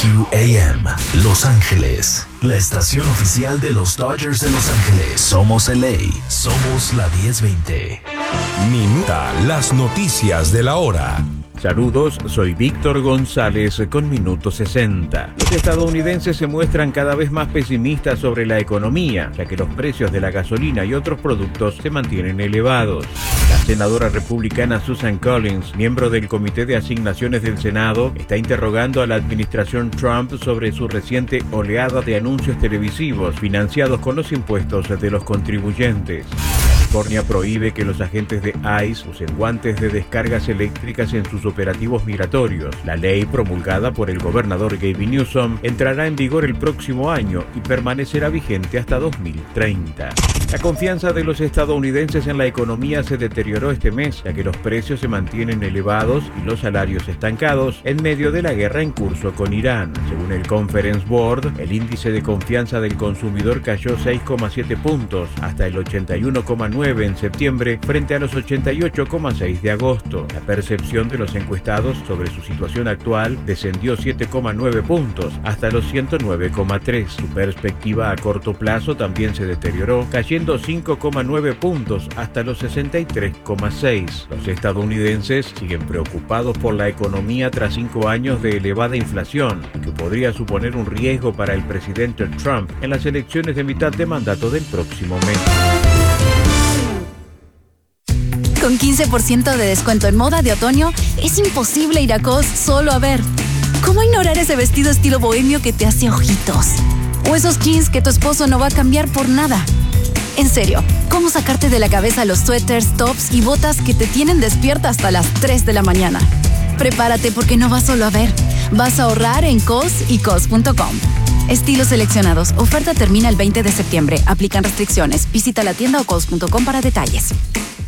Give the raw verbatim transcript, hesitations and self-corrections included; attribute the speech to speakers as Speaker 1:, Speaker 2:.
Speaker 1: Q A M, Los Ángeles, la estación oficial de los Dodgers de Los Ángeles. Somos L A, somos la diez veinte.
Speaker 2: Minuta, las noticias de la hora.
Speaker 3: Saludos, soy Víctor González con Minuto sesenta. Los estadounidenses se muestran cada vez más pesimistas sobre la economía, ya que los precios de la gasolina y otros productos se mantienen elevados. La senadora republicana Susan Collins, miembro del Comité de Asignaciones del Senado, está interrogando a la administración Trump sobre su reciente oleada de anuncios televisivos financiados con los impuestos de los contribuyentes. California prohíbe que los agentes de ICE usen guantes de descargas eléctricas en sus operativos migratorios. La ley, promulgada por el gobernador Gavin Newsom, entrará en vigor el próximo año y permanecerá vigente hasta dos mil treinta. La confianza de los estadounidenses en la economía se deterioró este mes, ya que los precios se mantienen elevados y los salarios estancados en medio de la guerra en curso con Irán. Según el Conference Board, el índice de confianza del consumidor cayó seis coma siete puntos hasta el ochenta y uno coma nueve en septiembre frente a los ochenta y ocho coma seis de agosto. La percepción de los encuestados sobre su situación actual descendió siete coma nueve puntos hasta los ciento nueve coma tres. Su perspectiva a corto plazo también se deterioró, cayendo cinco coma nueve puntos hasta los sesenta y tres coma seis. Los estadounidenses siguen preocupados por la economía tras cinco años de elevada inflación, que podría suponer un riesgo para el presidente Trump en las elecciones de mitad de mandato del próximo mes.
Speaker 4: Con quince por ciento de descuento en moda de otoño, es imposible ir a Cos solo a ver. ¿Cómo ignorar ese vestido estilo bohemio que te hace ojitos? O esos jeans que tu esposo no va a cambiar por nada. En serio, ¿cómo sacarte de la cabeza los suéteres, tops y botas que te tienen despierta hasta las tres de la mañana? Prepárate porque no vas solo a ver. Vas a ahorrar en Cos y Cos punto com. Estilos seleccionados. Oferta termina el veinte de septiembre. Aplican restricciones. Visita la tienda o Cos punto com para detalles.